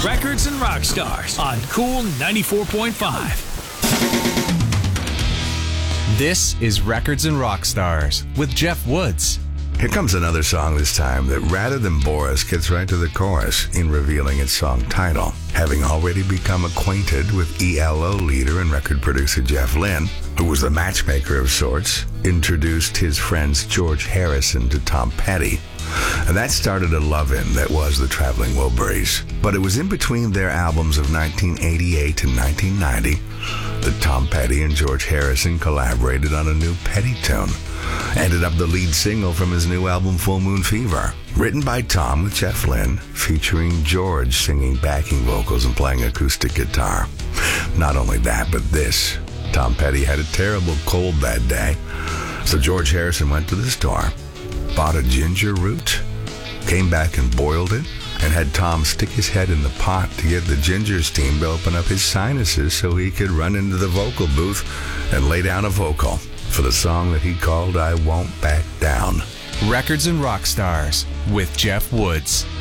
Records and Rock Stars on Cool 94.5. This is Records and Rock Stars with Jeff Woods. Here comes another song this time that, rather than Boris, gets right to the chorus in revealing its song title. Having already become acquainted with ELO leader and record producer Jeff Lynne, who was the matchmaker of sorts, introduced his friends George Harrison to Tom Petty. And that started a love-in that was the Traveling Wilburys. But it was in between their albums of 1988 and 1990 that Tom Petty and George Harrison collaborated on a new Petty tune. Ended up the lead single from his new album Full Moon Fever. Written by Tom with Jeff Lynne, featuring George singing backing vocals and playing acoustic guitar. Not only that, but this. Tom Petty had a terrible cold that day, so George Harrison went to the store, bought a ginger root, came back and boiled it, and had Tom stick his head in the pot to get the ginger steam to open up his sinuses so he could run into the vocal booth and lay down a vocal for the song that he called I Won't Back Down. Records and Rock Stars with Jeff Woods.